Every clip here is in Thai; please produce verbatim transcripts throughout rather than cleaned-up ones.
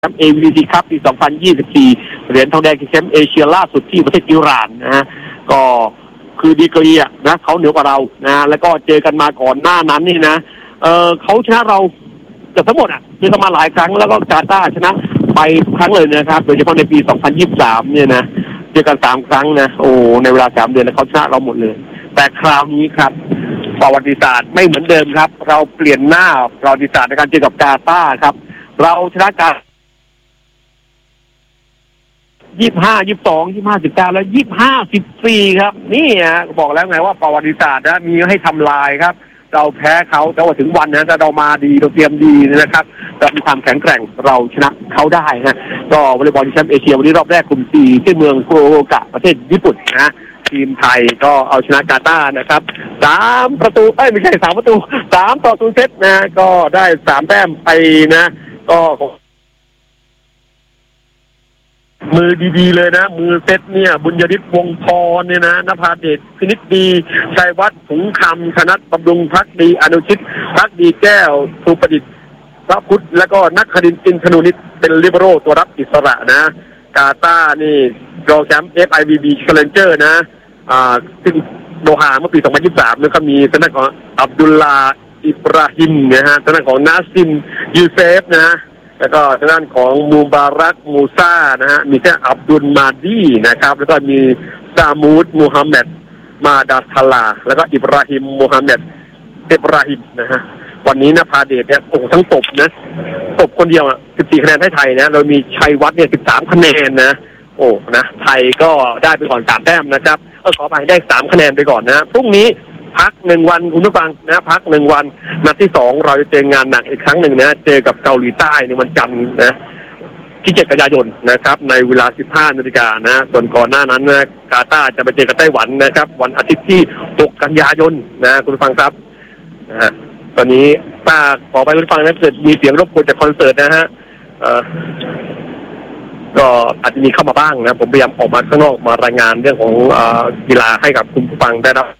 แชมป์ เอ วี ซี ครับปี สองพันยี่สิบสี่ เหรียญทองแดงคือแชมป์เอเชียล่าสุดที่ประเทศอิหร่านนะฮะก็คือดีกรีอ่ะนะเขาเหนือกว่าเรานะแล้วก็เจอกันมาก่อนหน้านั้นนี่นะเออเขาชนะเราแต่ทั้งหมดอ่ะคือทำมาหลายครั้งแล้วก็กาตาร์ชนะไปครั้งเลยนะครับโดยเฉพาะในปี สองพันยี่สิบสาม เนี่ยนะเจอกันสามครั้งนะโอ้ในเวลาสามเดือนแล้วเขาชนะเราหมดเลยแต่คราวนี้ครับประวัติศาสตร์ไม่เหมือนเดิมครับเราเปลี่ยนหน้าประวัติศาสตร์ในการเจอกับกาตาร์ครับเราชนะกายี่สิบห้า ยี่สิบสอง ยี่สิบห้า สิบเก้าแล้วยี่สิบห้า สิบสี่ครับนี่ฮะบอกแล้วไงว่าประวัติศาสตร์นะมีให้ทำลายครับเราแพ้เขาแต่ว่าถึงวันนะถ้าเรามาดีเราเตรียมดีนะครับเรามีความแข็งแกร่งเราชนะเขาได้นะก็วอลเลย์บอลแชมป์เอเชียวันนี้รอบแรกกลุ่มสี่ที่เมืองฟุกุโอกะประเทศญี่ปุ่นนะทีมไทยก็เอาชนะกาตาร์นะครับสามประตูเอ้ยไม่ใช่สามประตูสามต่อศูนย์เซตนะก็ได้สามแต้มไปนะก็มือดีๆเลยนะมือเซตเนี่ยบุญยฤทธิ์วงพรเนี่ยนะนภาเดชพินิจดีชัยวัฒน์ถุงคำชนัดบำรุงพักดีอนุชิตพักดีแก้วสุประดิษฐ์พระพุทธแล้วก็นักคดินอินทนุนิตเป็นลิเบโร่ตัวรับอิสระนะกาตาร์นี่รองแชมป์ เอฟ ไอ บี บี Challenger นะอ่าซึ่งโดฮาเมื่อปี สองพันยี่สิบสาม แล้วก็มีทางด้านของอับดุลลาอิบราฮิมนะฮะทางด้านของนาซิมยูเซฟนะแล้วก็ทางด้านของมูบารักมูซานะฮะมีแค่อับดุลมาดีนะครับแล้วก็มีซามูดมูฮัมหมัดมาดาทลาแล้วก็อิบราฮิมมูฮัมหมัดอิบราฮิมนะฮะวันนี้นะพาเดชเนี่ยโอ้ทั้งตบนะตบคนเดียวอ่ะสิบสี่คะแนนให้ไทยนะเรามีชัยวัฒน์เนี่ยสิบสามคะแนนนะโอ้นะไทยก็ได้ไปก่อนสามแต้มนะครับเออขอไปได้สามคะแนนไปก่อนนะพรุ่งนี้พักหนึ่งวันคุณผู้ฟังนะพักหนึ่งวันนัดที่สองเราจะเจองานหนักอีกครั้งหนึ่งนะเจอกับเกาหลีใต้ในวันจันทร์นะที่เจ็ดกันยายนนะครับในเวลาสิบห้านาฬิกานะส่วนก่อนหน้านั้นนะกาตาร์จะไปเจอกับไต้หวันนะครับวันอาทิตย์ที่หกกันยายนนะคุณผู้ฟังครับนะฮะตอนนี้ป้าขอไปคุณผู้ฟังนะเกิดมีเสียงรบกวนจากคอนเสิร์ตนะฮะเอ่อก็อาจจะมีเข้ามาบ้างนะผมพยายามออกมาข้างนอกมารายงานเรื่องของเอ่อกีฬาให้กับคุณผู้ฟังได้รับ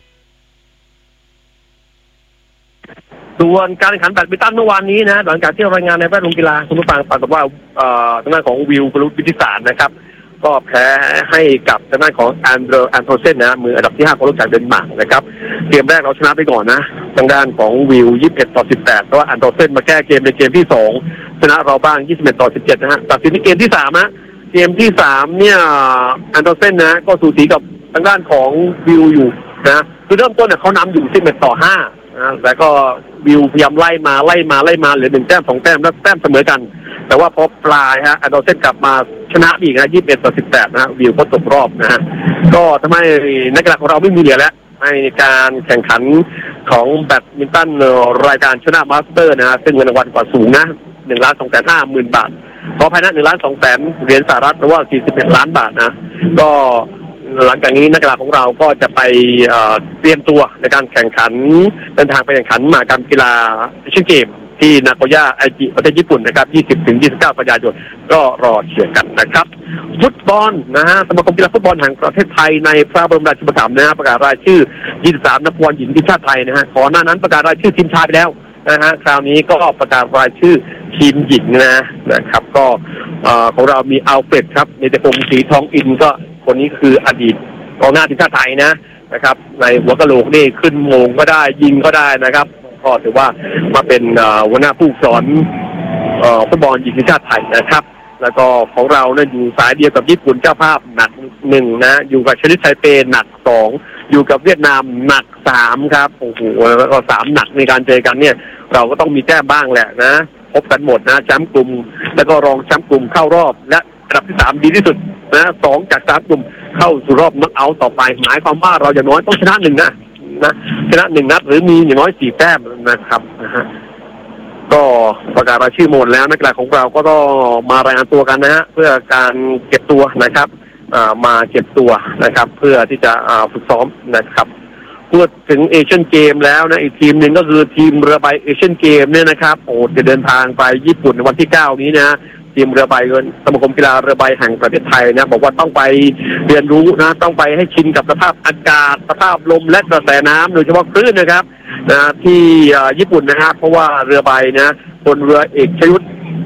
ส่วนการแข่งขันแบดมินตันเมื่อวานนี้นะหลังจากที่รายงานในแวดวงกีฬาคุณผู้ฟังปรากฏว่าทางด้านของวิวกรุวิทิสารนะครับก็แพ้ให้กับทางด้านของแอนเดรแอนโทเซนนะมืออันดับที่ห้าของโลกจากเดนมาร์กนะครับเกมแรกเราชนะไปก่อนนะทางด้านของวิวยี่สิบเอ็ดต่อสิบแปดเพราะว่าแอนโทเซนมาแก้เกมในเกมที่สองชนะเราบ้างยี่สิบเอ็ดต่อสิบเจ็ดนะฮะตัดสินในเกมที่สามนะเกมที่สามเนี่ยแอนโทเซนนะก็สูสีกับทางด้านของวิวอยู่นะคือเริ่มต้นเนี่ยเขานำอยู่สิบเอ็ดต่อห้านะแต่ก็วิวพยายามไล่มาไล่มาไล่มาเหลือหนึ่งแต้มสองแต้มแล้วแต้มเสมอกันแต่ว่าพอปลายฮะแอนโดเซนกลับมาชนะอีกนะยี่สิบเอ็ดต่อสิบแปดนะวิวก็ตกรอบนะฮะก็ทำให้นักกีฬาของเราไม่มีเหลือแล้วในการแข่งขันของแบดมินตันรายการชนะมาสเตอร์นะฮะซึ่งเงินรางวัลกว่าสูงนะหนึ่งล้านสองแสนห้าหมื่นบาทขอภายในหนึ่งล้านสองแสนเหรียญสหรัฐหรือว่าสี่สิบเอ็ดล้านบาทนะก็หลังจากนี้นักกีฬาของเราก็จะไปเตรียมตัวในการแข่งขันเดินทางไปแข่งขันมหกรรมกีฬาเอเชียนเกมที่นาโกย่าไอจิประเทศญี่ปุ่นนะครับ ยี่สิบถึงยี่สิบเก้า กันยายนก็รอเชียร์กันนะครับฟุตบอลนะฮะสมาคมกีฬาฟุตบอลแห่งประเทศไทยในพระบรมราชูปถัมภ์นะฮะประกาศรายชื่อยี่สิบสามนักบอลหญิงทีมชาติไทยนะฮะก่อนหน้านั้นประกาศรายชื่อทีมชายไปแล้วนะฮะคราวนี้ก็ประกาศรายชื่อทีมหญิงนะนะครับก็ของเรามีอัลเฟรดครับเนเธอร์พงศ์ศรีทองอินก็คนนี้คืออดีตกองหน้าทีมชาติไทยนะนะครับในหัวกะโหลกนี่ขึ้นโมงก็ได้ยิงก็ได้นะครับก็ถือว่ามาเป็นหัวหน้าผู้สอนฟุตบอลหญิงทีมชาติไทยนะครับแล้วก็ของเราเนี่ยอยู่สายเดียวกับญี่ปุ่นเจ้าภาพหนักหนึ่งนะอยู่กับชนิดไทเปหนักสองอยู่กับเวียดนามหนักสามครับโอ้โหแล้วก็สามหนักในการเจอกันเนี่ยเราก็ต้องมีแต้มบ้างแหละนะพบกันหมดนะแชมป์กลุ่มแล้วก็รองแชมป์กลุ่มเข้ารอบและอันดับที่สามดีที่สุดนะสองจากสามกลุ่มเข้าสู่รอบน็อกเอาท์ต่อไปหมายความว่าเราอย่างน้อยต้องชนะหนึ่งนะนะชนะหนึ่งนัดหรือมีอย่างน้อยสี่แต้มนะครับนะฮะก็ประกาศรายชื่อหมดแล้วนักกีฬาของเราก็ต้องมารายงานตัวกันนะฮะเพื่อการเก็บตัวนะครับมาเก็บตัวนะครับเพื่อที่จะฝึกซ้อมนะครับพูดถึงเอเชียนเกมแล้วนะอีกทีมหนึ่งก็คือทีมเรือใบเอเชียนเกมเนี่ยนะครับโอ้จะเดินทางไปญี่ปุ่นในวันที่เก้านี้นะทีมเรือใบสมาคมกีฬาเรือใบแห่งประเทศไทยนะบอกว่าต้องไปเรียนรู้นะต้องไปให้ชินกับสภาพอากาศสภาพลมและกระแสน้ำโดยเฉพาะคลื่นนะครับนะที่ญี่ปุ่นนะครับเพราะว่าเรือใบนะบนเรือเอกชยุทธ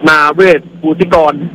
นาเวศภูติกร